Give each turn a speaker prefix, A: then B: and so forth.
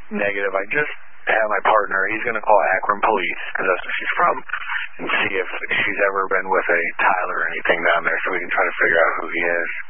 A: Negative. I just had my partner. He's going to call Akron Police, because that's where she's from, and see if she's ever been with a Tyler or anything down there, so we can try to figure out who he is.